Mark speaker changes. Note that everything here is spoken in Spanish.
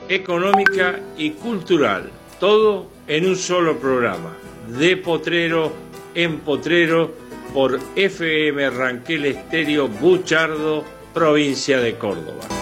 Speaker 1: económica y cultural, todo en un solo programa, de potrero en potrero, por FM Ranquel Estéreo Buchardo, provincia de Córdoba.